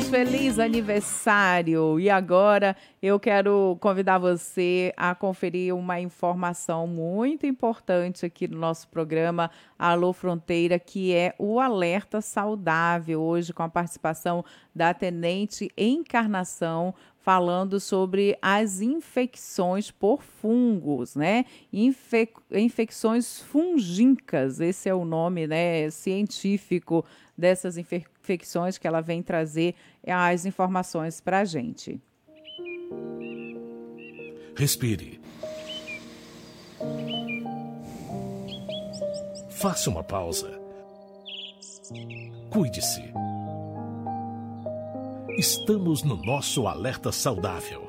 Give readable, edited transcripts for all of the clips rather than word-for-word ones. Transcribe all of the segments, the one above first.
feliz aniversário! E agora eu quero convidar você a conferir uma informação muito importante aqui no nosso programa Alô Fronteira, que é o Alerta Saudável, hoje com a participação da Tenente Encarnação, falando sobre as infecções por fungos, né? Infecções fungínicas, esse é o nome, né, científico dessas infecções que ela vem trazer as informações para a gente. Respire. Faça uma pausa. Cuide-se. Estamos no nosso Alerta Saudável.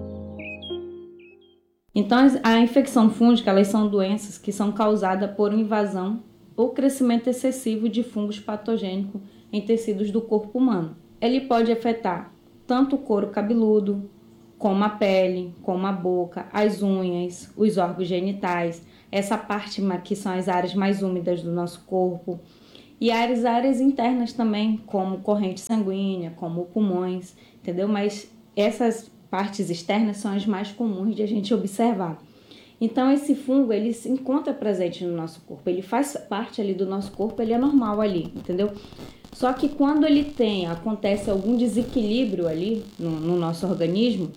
Então, a infecção fúngica, elas são doenças que são causadas por invasão ou crescimento excessivo de fungos patogênicos em tecidos do corpo humano. Ele pode afetar tanto o couro cabeludo, como a pele, como a boca, as unhas, os órgãos genitais, essa parte que são as áreas mais úmidas do nosso corpo, e as áreas internas também, como corrente sanguínea, como pulmões, entendeu? Mas essas partes externas são as mais comuns de a gente observar. Então, esse fungo, ele se encontra presente no nosso corpo, ele faz parte ali do nosso corpo, ele é normal ali, entendeu? Só que quando acontece algum desequilíbrio ali no nosso organismo,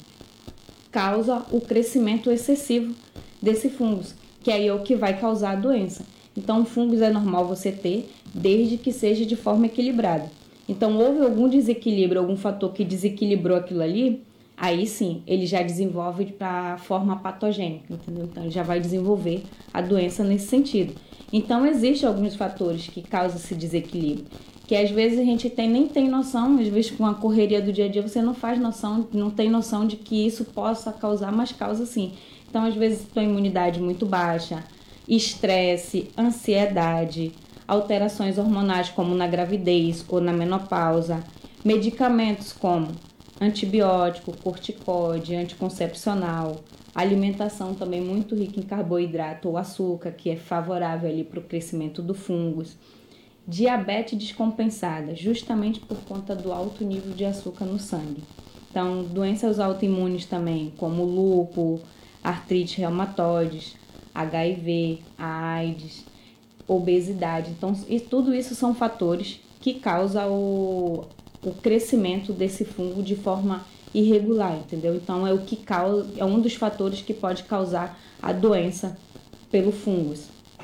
causa o crescimento excessivo desse fungo, que aí é o que vai causar a doença. Então, o fungo é normal você ter, desde que seja de forma equilibrada. Então, houve algum desequilíbrio, algum fator que desequilibrou aquilo ali, aí sim, ele já desenvolve para a forma patogênica, entendeu? Então, ele já vai desenvolver a doença nesse sentido. Então, existem alguns fatores que causam esse desequilíbrio, que às vezes a gente nem tem noção, às vezes com a correria do dia a dia você não tem noção de que isso possa causar, mas causa sim. Então, às vezes, tua imunidade muito baixa, estresse, ansiedade, alterações hormonais como na gravidez ou na menopausa, medicamentos como antibiótico, corticóide, anticoncepcional, alimentação também muito rica em carboidrato ou açúcar, que é favorável ali para o crescimento do fungos, diabetes descompensada, justamente por conta do alto nível de açúcar no sangue. Então, doenças autoimunes também, como lúpus, artrite reumatoides, HIV, a AIDS, obesidade. Então, tudo isso são fatores que causam o crescimento desse fungo de forma irregular, entendeu? Então, é um dos fatores que pode causar a doença pelo fungo.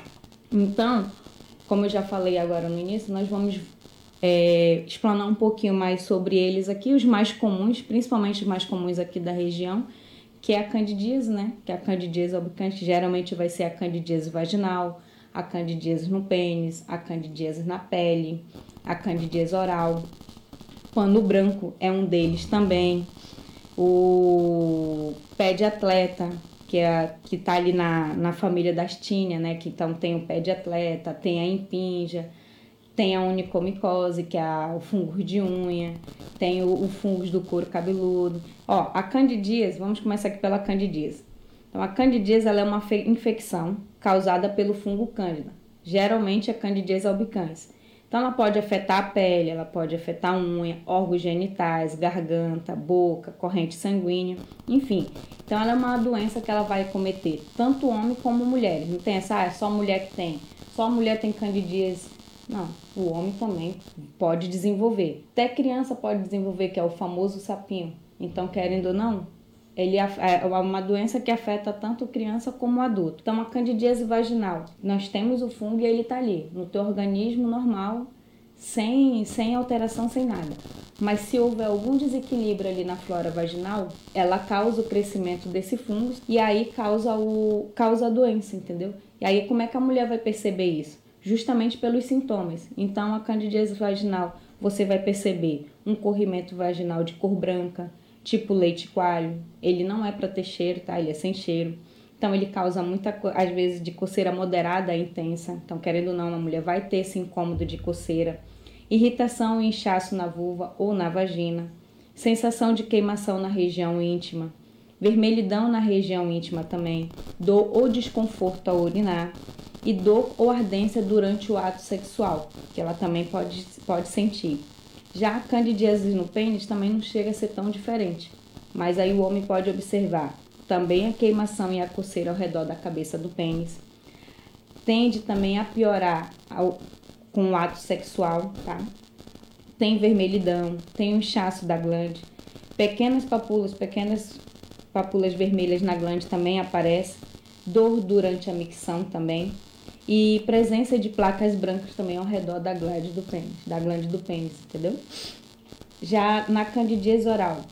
Então, como eu já falei agora no início, nós vamos explanar um pouquinho mais sobre eles aqui, os mais comuns, principalmente os mais comuns aqui da região, que é a candidíase, né? Que é a candidíase albicans, geralmente vai ser a candidíase vaginal, a candidíase no pênis, a candidíase na pele, a candidíase oral. Pano branco é um deles também. O pé de atleta, que está ali na família das tínia, né? Que então tem o pé de atleta, tem a impinja, tem a onicomicose, que é o fungo de unha, tem o fungo do couro cabeludo. Ó, a candidíase, vamos começar aqui pela candidíase. Então, a candidíase ela é uma infecção causada pelo fungo cândida, geralmente a candidíase albicans. Então, ela pode afetar a pele, ela pode afetar a unha, órgãos genitais, garganta, boca, corrente sanguínea, enfim. Então, ela é uma doença que ela vai cometer tanto homem como mulheres. Não tem essa, é só mulher que tem, só mulher tem candidíase. Não, o homem também pode desenvolver. Até criança pode desenvolver, que é o famoso sapinho. Então, querendo ou não, ele é uma doença que afeta tanto criança como adulto. Então, a candidíase vaginal, nós temos o fungo e ele está ali, no teu organismo normal, sem alteração, sem nada. Mas se houver algum desequilíbrio ali na flora vaginal, ela causa o crescimento desse fungo e aí causa a doença, entendeu? E aí como é que a mulher vai perceber isso? Justamente pelos sintomas. Então, a candidíase vaginal, você vai perceber um corrimento vaginal de cor branca, tipo leite coalho. Ele não é para ter cheiro, tá? Ele é sem cheiro. Então, ele causa às vezes, de coceira moderada a intensa. Então, querendo ou não, a mulher vai ter esse incômodo de coceira. Irritação e inchaço na vulva ou na vagina. Sensação de queimação na região íntima. Vermelhidão na região íntima também. Dor ou desconforto ao urinar. E dor ou ardência durante o ato sexual, que ela também pode sentir. Já a candidíase no pênis também não chega a ser tão diferente, mas aí o homem pode observar também a queimação e a coceira ao redor da cabeça do pênis. Tende também a piorar com o ato sexual, tá? Tem vermelhidão, tem um inchaço da glande, pequenas papulas vermelhas na glande também aparecem, dor durante a micção também, e presença de placas brancas também ao redor da glande do pênis, entendeu? Já na candidíase oral,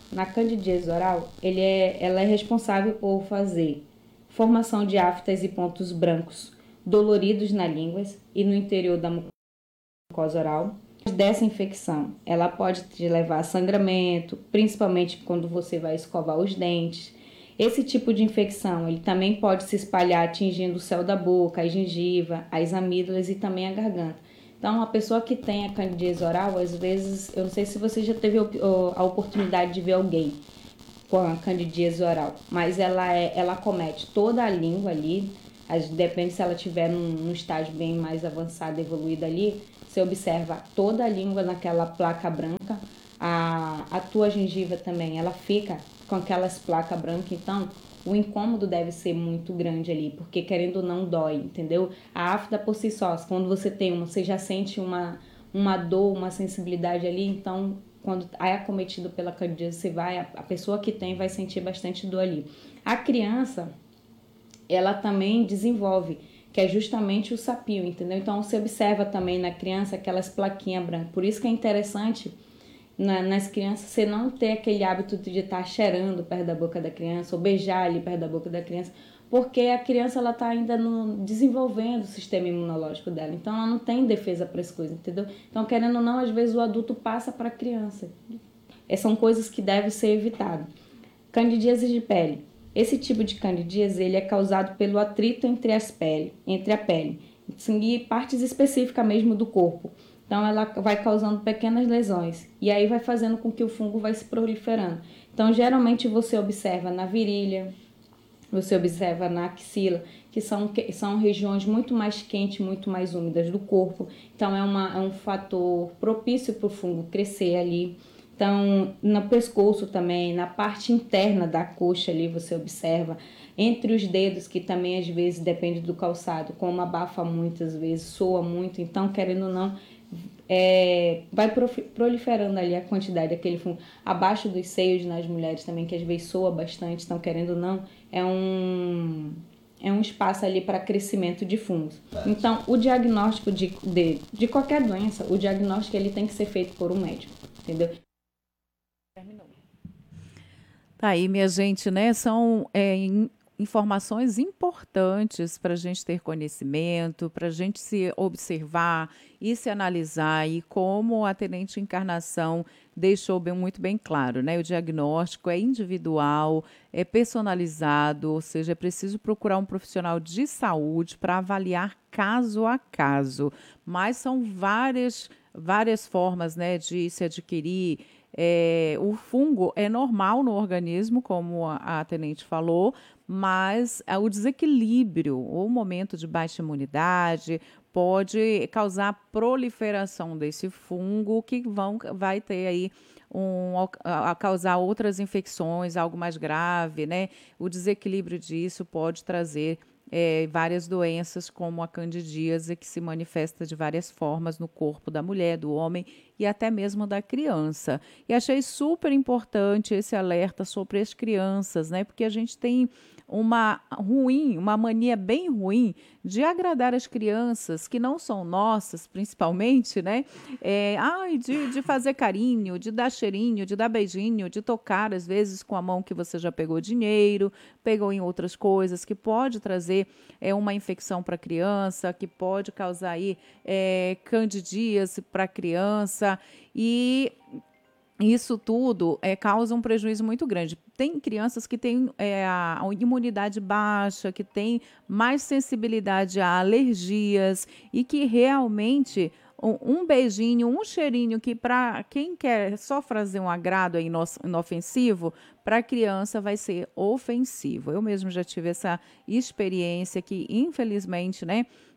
ela é responsável por fazer formação de aftas e pontos brancos doloridos na língua e no interior da mucosa oral. Dessa infecção, ela pode te levar a sangramento, principalmente quando você vai escovar os dentes. Esse tipo de infecção, ele também pode se espalhar atingindo o céu da boca, a gengiva, as amígdalas e também a garganta. Então, a pessoa que tem a candidíase oral, às vezes, eu não sei se você já teve a oportunidade de ver alguém com a candidíase oral, mas ela acomete toda a língua ali, depende se ela estiver num estágio bem mais avançado, evoluído ali, você observa toda a língua naquela placa branca, a tua gengiva também, ela fica com aquelas placas brancas, então o incômodo deve ser muito grande ali, porque querendo ou não dói, entendeu? A afta por si só, quando você já sente uma dor, uma sensibilidade ali, então quando é acometido pela candidíase, a pessoa que tem vai sentir bastante dor ali. A criança, ela também desenvolve, que é justamente o sapio, entendeu? Então, você observa também na criança aquelas plaquinhas brancas. Por isso que é interessante nas crianças você não ter aquele hábito de estar cheirando perto da boca da criança ou beijar ali perto da boca da criança, porque a criança ela está ainda desenvolvendo o sistema imunológico dela. Então, ela não tem defesa para as coisas, entendeu? Então, querendo ou não, às vezes o adulto passa para a criança. São coisas que devem ser evitadas. Candidíase de pele. Esse tipo de candidíase ele é causado pelo atrito entre a pele e partes específicas mesmo do corpo. Então, ela vai causando pequenas lesões e aí vai fazendo com que o fungo vai se proliferando. Então, geralmente você observa na virilha, você observa na axila, que são regiões muito mais quentes, muito mais úmidas do corpo. Então, é um fator propício para o fungo crescer ali. Então, no pescoço também, na parte interna da coxa ali, você observa. Entre os dedos, que também às vezes depende do calçado, como abafa muitas vezes, soa muito. Então, querendo ou não, vai proliferando ali a quantidade daquele fungo. Abaixo dos seios nas mulheres também, que às vezes soa bastante. Então, querendo ou não, é um espaço ali para crescimento de fungos. Então, o diagnóstico de qualquer doença, o diagnóstico ele tem que ser feito por um médico, entendeu? Tá aí, minha gente, né? São informações importantes para a gente ter conhecimento, para a gente se observar e se analisar. E como a Tenente Encarnação deixou muito bem claro, né? O diagnóstico é individual, é personalizado, ou seja, é preciso procurar um profissional de saúde para avaliar caso a caso. Mas são várias formas, né, de se adquirir. O fungo é normal no organismo, como a tenente falou, mas o desequilíbrio, o momento de baixa imunidade, pode causar proliferação desse fungo, que vai ter aí a causar outras infecções, algo mais grave, né? O desequilíbrio disso pode trazer várias doenças, como a candidíase, que se manifesta de várias formas no corpo da mulher, do homem e até mesmo da criança. E achei super importante esse alerta sobre as crianças, né? Porque a gente tem uma mania bem ruim de agradar as crianças, que não são nossas, principalmente, né? De fazer carinho, de dar cheirinho, de dar beijinho, de tocar, às vezes, com a mão que você já pegou dinheiro, pegou em outras coisas, que pode trazer uma infecção para a criança, que pode causar aí candidíase para a criança, e isso tudo causa um prejuízo muito grande. Tem crianças que têm a imunidade baixa, que têm mais sensibilidade a alergias e que realmente um beijinho, um cheirinho, que para quem quer só fazer um agrado inofensivo, para a criança vai ser ofensivo. Eu mesmo já tive essa experiência que, infelizmente, né,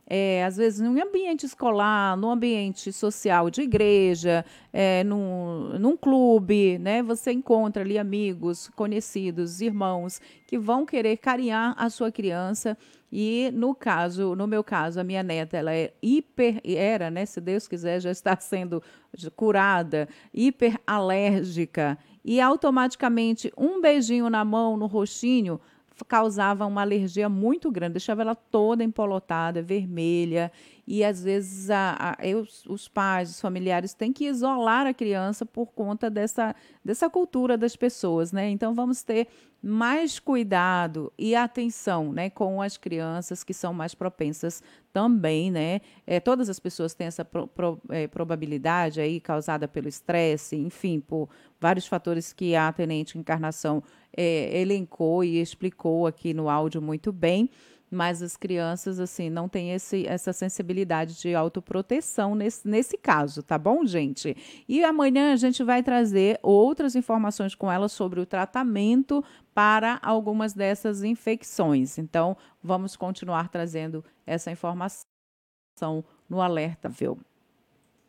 às vezes, no ambiente escolar, no ambiente social de igreja, num clube, né? Você encontra ali amigos, conhecidos, irmãos que vão querer carinhar a sua criança. E no meu caso, a minha neta, ela era, né? Se Deus quiser, já está sendo curada, hiperalérgica. E automaticamente um beijinho na mão, no rostinho, causava uma alergia muito grande, deixava ela toda empolotada, vermelha, e às vezes os pais, os familiares têm que isolar a criança por conta dessa cultura das pessoas, né? Então vamos ter mais cuidado e atenção, né, com as crianças que são mais propensas também, né? Todas as pessoas têm essa probabilidade aí causada pelo estresse, enfim, por vários fatores que a Tenente Encarnação elencou e explicou aqui no áudio muito bem, mas as crianças, assim, não têm essa sensibilidade de autoproteção nesse caso, tá bom, gente? E amanhã a gente vai trazer outras informações com ela sobre o tratamento para algumas dessas infecções. Então, vamos continuar trazendo essa informação no Alerta, viu?